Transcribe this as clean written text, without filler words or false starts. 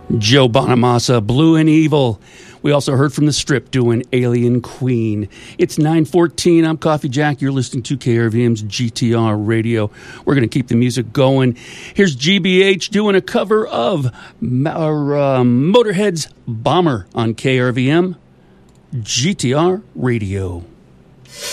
Joe Bonamassa, Blue and Evil. We also heard from The Strip doing Alien Queen. It's 9:14. I'm Coffee Jack. You're listening to KRVM's GTR Radio. We're going to keep the music going. Here's GBH doing a cover of Motorhead's Bomber on KRVM GTR Radio.